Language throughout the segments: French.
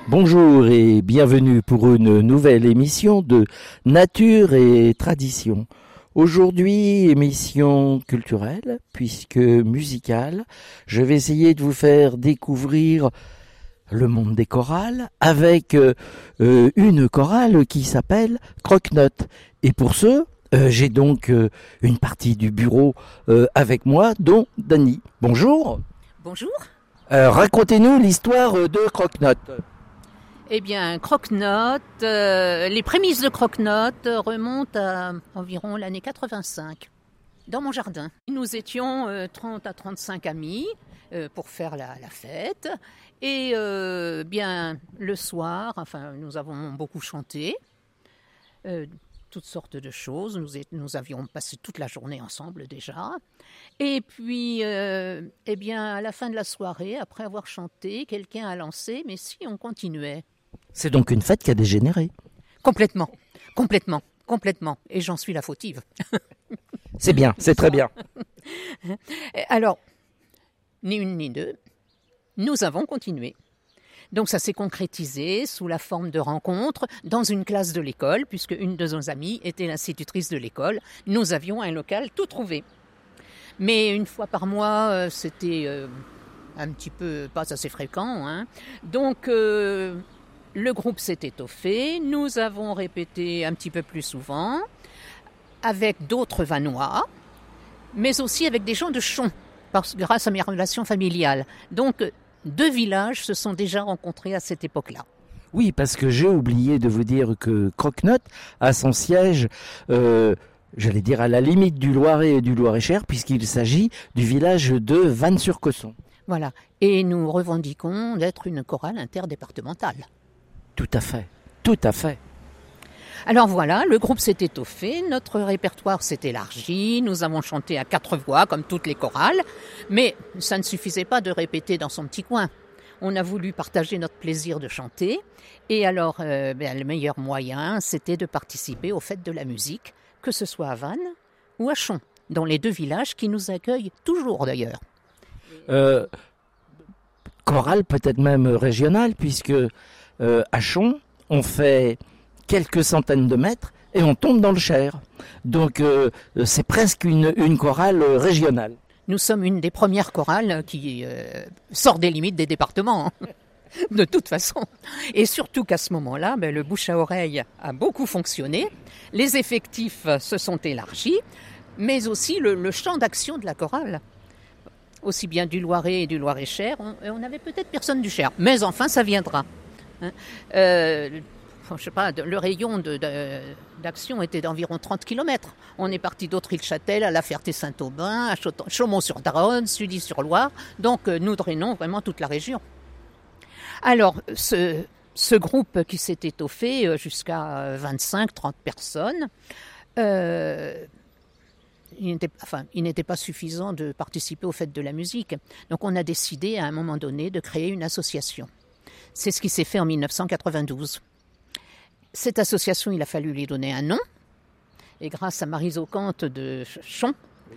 Bonjour et bienvenue pour une nouvelle émission de Nature et Tradition. Aujourd'hui, émission culturelle, puisque musicale. Je vais essayer de vous faire découvrir le monde des chorales avec une chorale qui s'appelle Croque-Note. Et pour ce, j'ai donc une partie du bureau avec moi, dont Dany. Bonjour. Bonjour. Racontez-nous l'histoire de Croque-Note. Eh bien, Croque-Note, les prémices de Croque-Note remontent à environ l'année 85, dans mon jardin. Nous étions 30 à 35 amis pour faire la fête. Et bien, le soir, nous avons beaucoup chanté, toutes sortes de choses. Nous avions passé toute la journée ensemble déjà. Et puis, eh bien, à la fin de la soirée, après avoir chanté, quelqu'un a lancé « Mais si on continuait ?» C'est donc une fête qui a dégénéré. Complètement. Et j'en suis la fautive. C'est bien, c'est très bien. Alors, ni une ni deux, nous avons continué. Donc ça s'est concrétisé sous la forme de rencontres dans une classe de l'école, puisque une de nos amies était l'institutrice de l'école. Nous avions un local tout trouvé. Mais une fois par mois, c'était un petit peu pas assez fréquent, hein. Donc le groupe s'est étoffé, nous avons répété un petit peu plus souvent, avec d'autres Vanois, mais aussi avec des gens de Chon, grâce à mes relations familiales. Donc 2 villages se sont déjà rencontrés à cette époque-là. Oui, parce que j'ai oublié de vous dire que Croque-Note a son siège, j'allais dire à la limite du Loiret et du Loir-et-Cher, puisqu'il s'agit du village de Vannes-sur-Cosson. Voilà, et nous revendiquons d'être une chorale interdépartementale. Tout à fait. Alors voilà, le groupe s'est étoffé, notre répertoire s'est élargi, nous avons chanté à 4 voix comme toutes les chorales, mais ça ne suffisait pas de répéter dans son petit coin. On a voulu partager notre plaisir de chanter, et alors le meilleur moyen, c'était de participer aux fêtes de la musique, que ce soit à Vannes ou à Chon, dans les 2 villages qui nous accueillent toujours d'ailleurs. Chorale peut-être même régionale, puisque à Chon, on fait quelques centaines de mètres et on tombe dans le Cher. Donc c'est presque une chorale régionale. Nous sommes une des premières chorales qui sort des limites des départements, hein, de toute façon. Et surtout qu'à ce moment-là, le bouche à oreille a beaucoup fonctionné, les effectifs se sont élargis, mais aussi le champ d'action de la chorale. Aussi bien du Loiret et du Loir-et-Cher, on avait peut-être personne du Cher, mais enfin ça viendra. Hein. Je sais pas, le rayon d'action était d'environ 30 km. On est parti d'Autry-le-Châtel à La Ferté-Saint-Aubin, à Chaumont-sur-Dharonne, Sully-sur-Loire. Donc nous drainons vraiment toute la région. Alors ce groupe qui s'est étoffé jusqu'à 25-30 personnes, il n'était pas suffisant de participer aux fêtes de la musique. Donc on a décidé à un moment donné de créer une association. C'est ce qui s'est fait en 1992. Cette association, il a fallu lui donner un nom. Et grâce à Marie Zocante de Chon,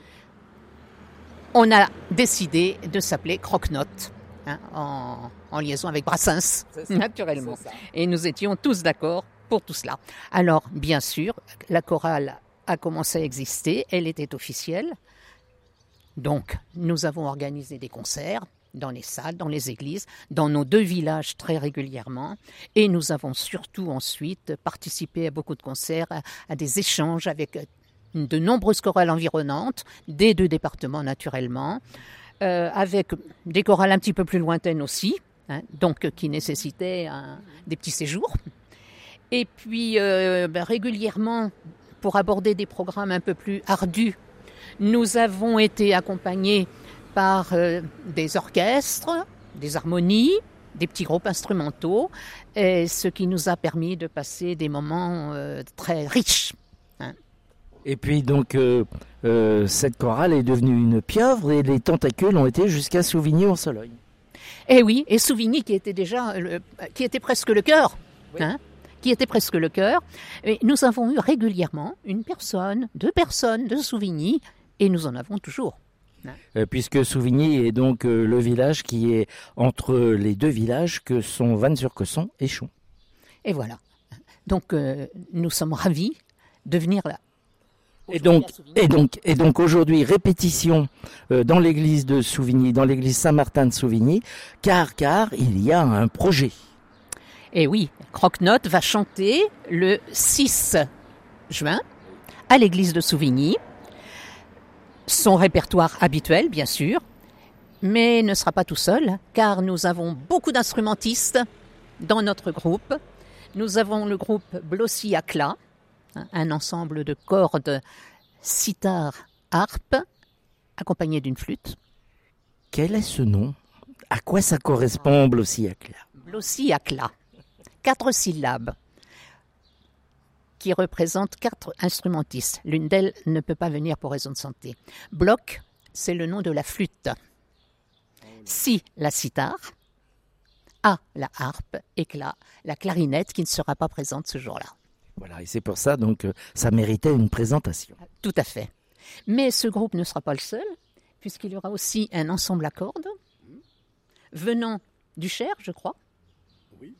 on a décidé de s'appeler Croque-Note, hein, en liaison avec Brassens, naturellement. Et nous étions tous d'accord pour tout cela. Alors, bien sûr, la chorale a commencé à exister, elle était officielle. Donc, nous avons organisé des concerts dans les salles, dans les églises, dans nos 2 villages très régulièrement. Et nous avons surtout ensuite participé à beaucoup de concerts, à des échanges avec de nombreuses chorales environnantes, des 2 départements naturellement, avec des chorales un petit peu plus lointaines aussi, hein, donc qui nécessitaient des petits séjours. Et puis régulièrement, pour aborder des programmes un peu plus ardus, nous avons été accompagnés par des orchestres, des harmonies, des petits groupes instrumentaux, et ce qui nous a permis de passer des moments très riches. Hein. Et puis donc cette chorale est devenue une pieuvre et les tentacules ont été jusqu'à Souvigny-en-Sologne. Et oui, et Souvigny qui était déjà, qui était presque le cœur, oui. Hein, qui était presque le cœur. Et nous avons eu régulièrement 1 personne, 2 personnes de Souvigny, et nous en avons toujours. Puisque Souvigny est donc le village qui est entre les deux villages que sont Vannes-sur-Cosson et Chon. Et voilà. Donc nous sommes ravis de venir là. Et donc aujourd'hui, répétition dans l'église de Souvigny, dans l'église Saint-Martin de Souvigny, car il y a un projet. Et oui, Croque-Note va chanter le 6 juin à l'église de Souvigny. Son répertoire habituel, bien sûr, mais ne sera pas tout seul, car nous avons beaucoup d'instrumentistes dans notre groupe. Nous avons le groupe Blossy-Acla, un ensemble de cordes sitar, harpe, accompagné d'une flûte. Quel est ce nom? À quoi ça correspond, Blossy-Acla? Blossy-Acla, 4 syllabes, qui représentent 4 instrumentistes. L'une d'elles ne peut pas venir pour raison de santé. Bloc, c'est le nom de la flûte. Si, la sitar. A, la harpe. Éclat, la clarinette qui ne sera pas présente ce jour-là. Voilà, et c'est pour ça donc ça méritait une présentation. Tout à fait. Mais ce groupe ne sera pas le seul, puisqu'il y aura aussi un ensemble à cordes, venant du Cher, je crois. Oui.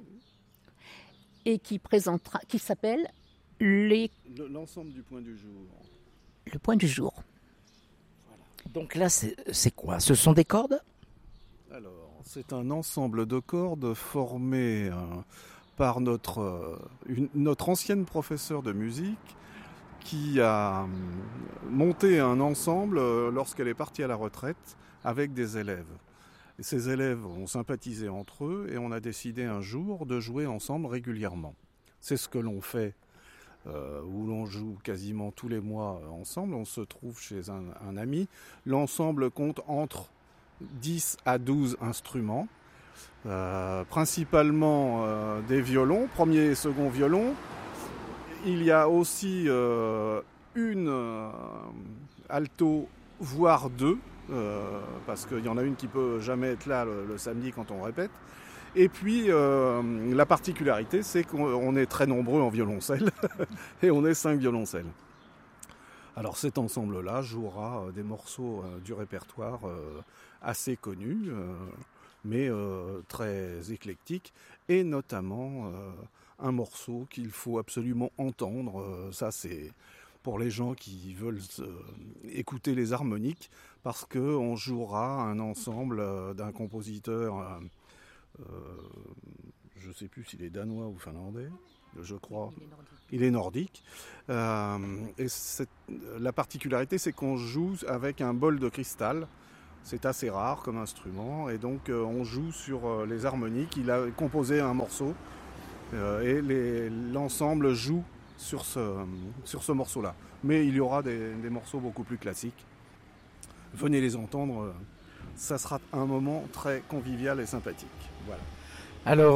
Et qui s'appelle l'ensemble du point du jour. Le point du jour. Voilà. Donc là, c'est quoi? Ce sont des cordes? Alors, c'est un ensemble de cordes formé par notre ancienne professeure de musique qui a monté un ensemble lorsqu'elle est partie à la retraite avec des élèves. Et ces élèves ont sympathisé entre eux et on a décidé un jour de jouer ensemble régulièrement. C'est ce que l'on fait, où l'on joue quasiment tous les mois ensemble. On se trouve chez un ami. L'ensemble compte entre 10 à 12 instruments, principalement des violons, premier et second violon. Il y a aussi une alto, voire 2, parce qu'il y en a une qui peut jamais être là le samedi quand on répète. Et puis la particularité, c'est qu'on est très nombreux en violoncelle et on est 5 violoncelles. Alors cet ensemble-là jouera des morceaux du répertoire assez connus, mais très éclectiques, et notamment un morceau qu'il faut absolument entendre. Ça, c'est pour les gens qui veulent écouter les harmoniques, parce qu'on jouera un ensemble d'un compositeur, je ne sais plus s'il est danois ou finlandais, je crois. Il est nordique. Et la particularité, c'est qu'on joue avec un bol de cristal. C'est assez rare comme instrument, et donc on joue sur les harmoniques. Il a composé un morceau et l'ensemble joue sur ce morceau-là. Mais il y aura des morceaux beaucoup plus classiques. Venez les entendre, ça sera un moment très convivial et sympathique. Voilà. Alors,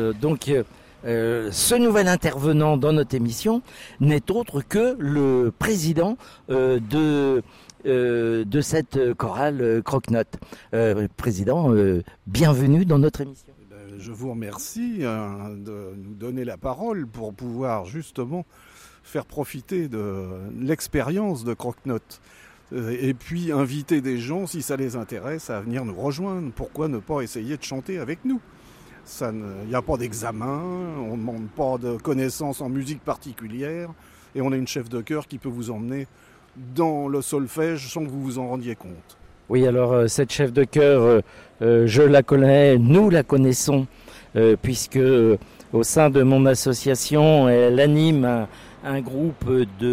ce nouvel intervenant dans notre émission n'est autre que le président de cette chorale Croque-Note. Président, bienvenue dans notre émission. Je vous remercie de nous donner la parole pour pouvoir justement faire profiter de l'expérience de Croque-Note. Et puis inviter des gens, si ça les intéresse, à venir nous rejoindre. Pourquoi ne pas essayer de chanter avec nous ? Il n'y a pas d'examen, on ne demande pas de connaissances en musique particulière, et on a une chef de chœur qui peut vous emmener dans le solfège sans que vous vous en rendiez compte. Oui, alors cette chef de chœur, je la connais, nous la connaissons, puisque au sein de mon association, elle anime un groupe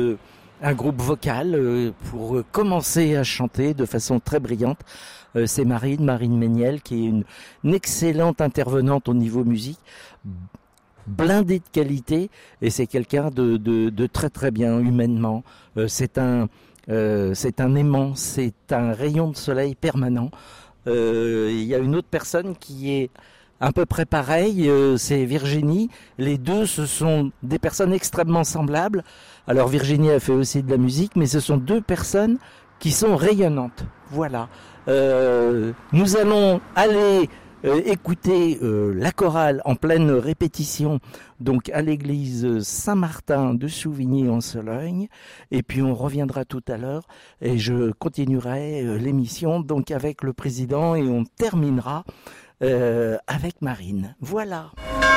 vocal pour commencer à chanter de façon très brillante. C'est Marine Méniel, qui est une excellente intervenante au niveau musique, blindée de qualité, et c'est quelqu'un de très très bien humainement. C'est un aimant, c'est un rayon de soleil permanent. Il y a une autre personne qui est à peu près pareille, c'est Virginie. Les deux, ce sont des personnes extrêmement semblables. Alors Virginie a fait aussi de la musique, mais ce sont deux personnes qui sont rayonnantes. Voilà. Nous allons aller écouter la chorale en pleine répétition, donc à l'église Saint-Martin de Souvigny-en-Sologne. Et puis on reviendra tout à l'heure et je continuerai l'émission donc avec le président et on terminera avec Marine. Voilà.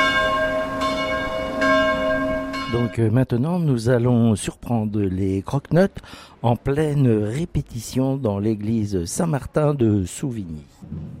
Donc maintenant, nous allons surprendre les croque-notes en pleine répétition dans l'église Saint-Martin de Souvigny.